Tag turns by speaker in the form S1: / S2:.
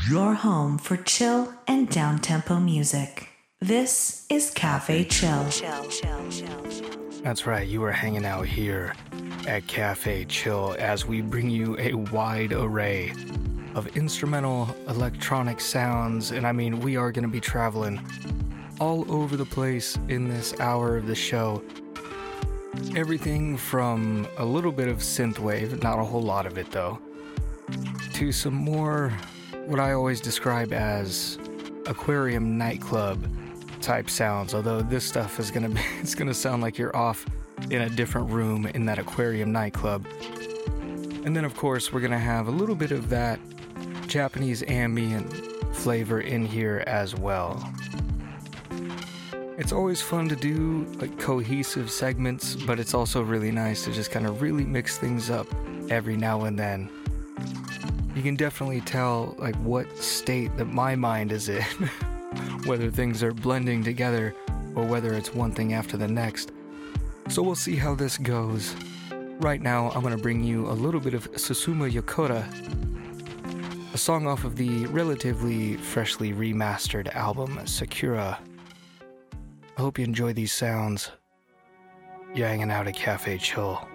S1: Your home for chill and down-tempo music. This is Cafe Chill.
S2: That's right, you are hanging out here at Cafe Chill as we bring you a wide array of instrumental electronic sounds. And I mean, we are going to be traveling all over the place in this hour of the show. Everything from a little bit of synthwave, not a whole lot of it though, to some more what I always describe as aquarium nightclub type sounds, although this stuff is it's gonna sound like you're off in a different room in that aquarium nightclub. And then of course we're gonna have a little bit of that Japanese ambient flavor in here as well. It's always fun to do like cohesive segments, but it's also really nice to just kind of really mix things up every now and then. You can definitely tell like what state that my mind is in, whether things are blending together or whether it's one thing after the next. So we'll see how this goes. Right now, I'm going to bring you a little bit of Susumu Yokota, a song off of the relatively freshly remastered album Sakura. I hope you enjoy these sounds. You're hanging out at Cafe Chill.